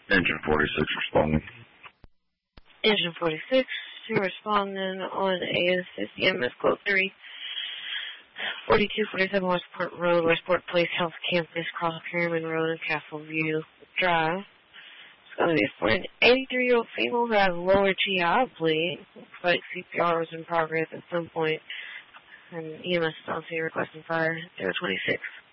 Engine 46 responding. Engine 46, you're responding on AS50MS Code 3, 4247 Westport Road, Westport Place Health Campus, Cross Pyramid Road, and Castle View Drive. It's going to be for an 83-year-old female who has lower GI bleed. Looks like CPR was in progress at some point. And EMS is also requesting fire 026.